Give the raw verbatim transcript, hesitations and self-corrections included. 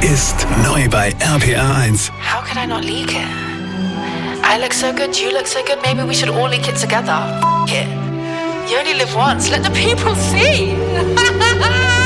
ist neu bei R P R eins. How could I not leak it? I look so good, you look so good, maybe we should all leak it together. F it. You only live once, let the people see.